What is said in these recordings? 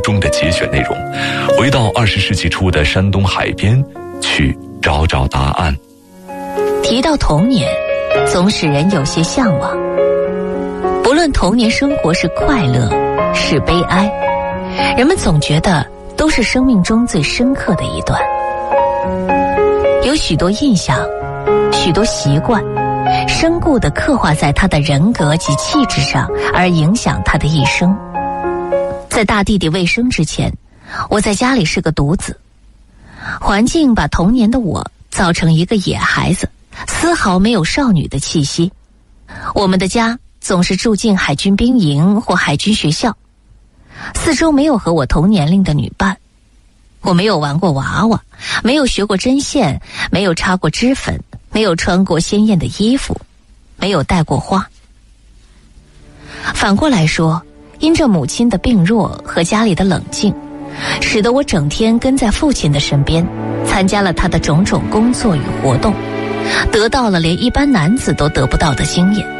中的节选内容，回到20世纪初的山东海边去找找答案。 提到童年，总使人有些向往。不论童年生活是快乐是悲哀，人们总觉得都是生命中最深刻的一段。有许多印象，许多习惯，深固地刻画在他的人格及气质上，而影响他的一生。在大弟弟未生之前，我在家里是个独子，环境把童年的我造成一个野孩子，丝毫没有少女的气息。我们的家总是住进海军兵营或海军学校，四周没有和我同年龄的女伴。我没有玩过娃娃，没有学过针线，没有擦过脂粉，没有穿过鲜艳的衣服，没有戴过花。反过来说，因着母亲的病弱和家里的冷静，使得我整天跟在父亲的身边，参加了他的种种工作与活动，得到了连一般男子都得不到的经验。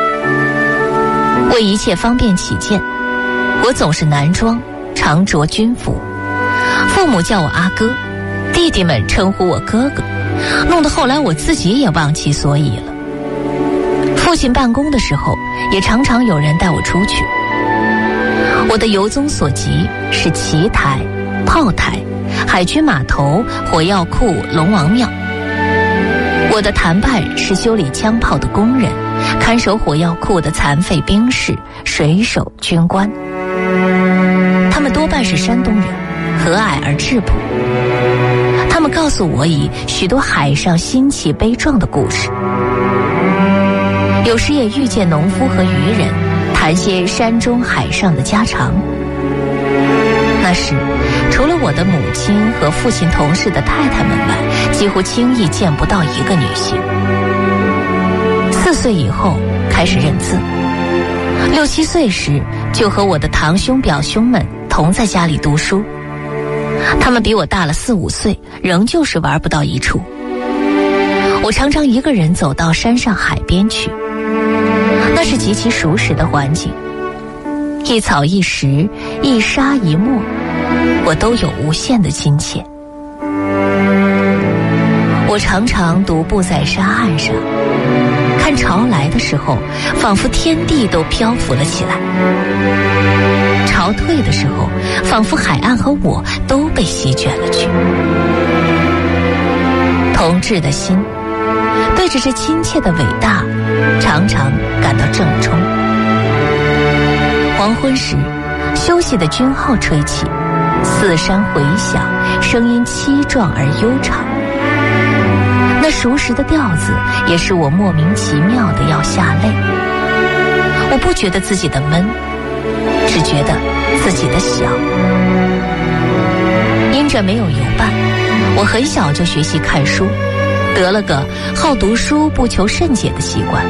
为一切方便起见，我总是男装，常着军服。父母叫我阿哥，弟弟们称呼我哥哥，弄得后来我自己也忘其所以了。父亲办公的时候，也常常有人带我出去。我的游踪所及是棋台、炮台、海军码头、火药库、龙王庙。我的谈判是修理枪炮的工人，看守火药库的残废兵士、水手、军官。他们多半是山东人，和蔼而质朴。他们告诉我以许多海上新奇悲壮的故事，有时也遇见农夫和渔人，谈些山中海上的家常。那时除了我的母亲和父亲同事的太太们外，几乎轻易见不到一个女性。4岁以后开始认字，6、7岁时就和我的堂兄表兄们同在家里读书。他们比我大了4、5岁，仍旧是玩不到一处。我常常一个人走到山上海边去，那是极其熟识的环境，一草一石，一沙一墨，我都有无限的亲切。我常常独步在沙岸上，看潮来的时候，仿佛天地都漂浮了起来；潮退的时候，仿佛海岸和我都被席卷了去。同志的心对着这亲切的伟大，常常感到正冲。黄昏时，休息的军号吹起，四山回响，声音凄壮而悠长。那熟识的调子也使我莫名其妙的要下泪。我不觉得自己的闷，只觉得自己的小。因着没有游伴，我很小就学习看书，得了个好读书不求甚解的习惯。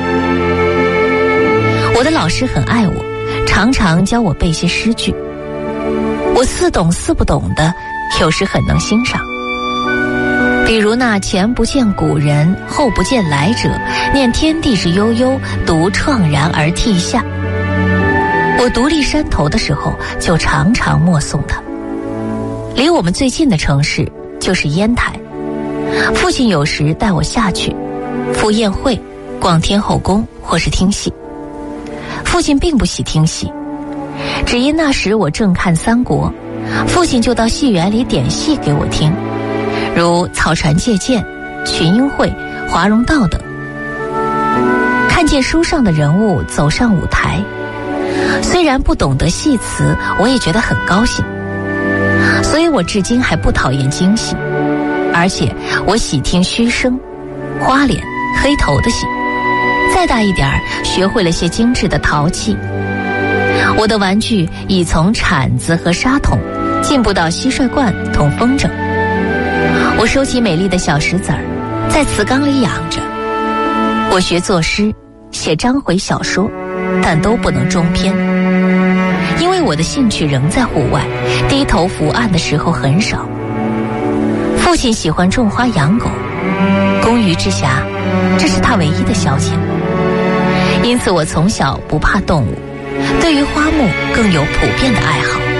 我的老师很爱我，常常教我背些诗句，我似懂似不懂的，有时很能欣赏。比如那前不见古人，后不见来者，念天地之悠悠，独怆然而涕下。我独立山头的时候，就常常默诵它。离我们最近的城市就是烟台，父亲有时带我下去赴宴会、逛天后宫或是听戏。父亲并不喜听戏，只因那时我正看三国，父亲就到戏园里点戏给我听，如草船借箭、群英会、华容道等。看见书上的人物走上舞台，虽然不懂得戏词，我也觉得很高兴。所以我至今还不讨厌京戏，而且我喜听虚声、花脸、黑头的戏。再大一点儿，学会了些精致的陶器。我的玩具已从铲子和沙桶进步到蟋蟀罐同风筝。我收集美丽的小石子儿，在瓷缸里养着。我学作诗，写章回小说，但都不能中篇，因为我的兴趣仍在户外，低头伏案的时候很少。父亲喜欢种花养狗，工余之暇，这是他唯一的消遣。因此我从小不怕动物，对于花木更有普遍的爱好。